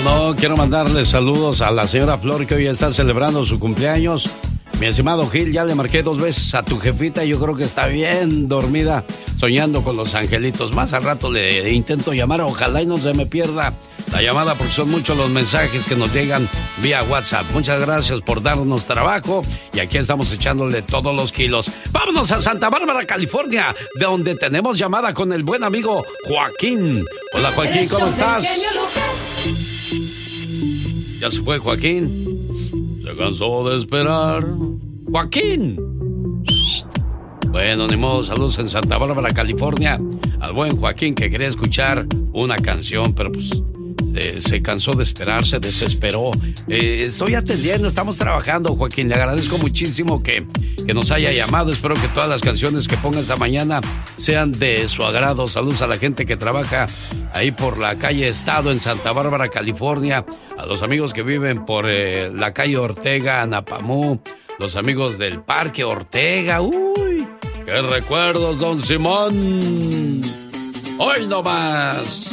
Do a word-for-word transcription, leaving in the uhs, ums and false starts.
no, quiero mandarle saludos a la señora Flor, que hoy está celebrando su cumpleaños. Mi estimado Gil, ya le marqué dos veces a tu jefita y yo creo que está bien dormida, soñando con los angelitos. Más al rato le intento llamar, ojalá y no se me pierda la llamada, porque son muchos los mensajes que nos llegan vía WhatsApp. Muchas gracias por darnos trabajo y aquí estamos echándole todos los kilos. Vámonos a Santa Bárbara, California, de donde tenemos llamada con el buen amigo Joaquín. Hola, Joaquín, ¿cómo estás? Ya se fue Joaquín. Se cansó de esperar. ¡Joaquín! Bueno, ni modo, saludos en Santa Bárbara, California, al buen Joaquín, que quería escuchar una canción, pero pues se, se cansó de esperar, se desesperó. Eh, estoy atendiendo, estamos trabajando, Joaquín. Le agradezco muchísimo que, que nos haya llamado. Espero que todas las canciones que ponga esta mañana sean de su agrado. Saludos a la gente que trabaja ahí por la calle Estado en Santa Bárbara, California. A los amigos que viven por eh, la calle Ortega, Anapamú. Los amigos del Parque Ortega. ¡Uy! ¡Qué recuerdos, don Simón! ¡Hoy no más!